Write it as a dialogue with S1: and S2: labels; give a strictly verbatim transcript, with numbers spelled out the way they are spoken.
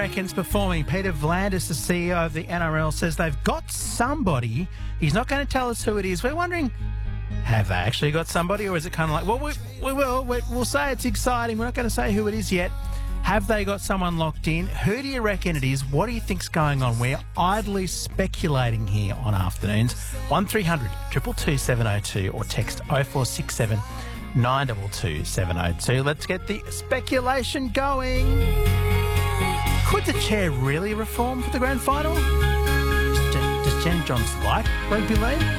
S1: reckons performing. Peter Vlandis, the C E O of the N R L, says they've got somebody. He's not going to tell us who it is. We're wondering, have they actually got somebody, or is it kind of like, well, we, we will. We, we'll say it's exciting. We're not going to say who it is yet. Have they got someone locked in? Who do you reckon it is? What do you think's going on? We're idly speculating here on Afternoons. one three hundred two two two seven oh two or text oh four six seven nine two two seven oh two. Let's get the speculation going. Could the chair really reform for the grand final? Does Jen, does Jen Johns like rugby league?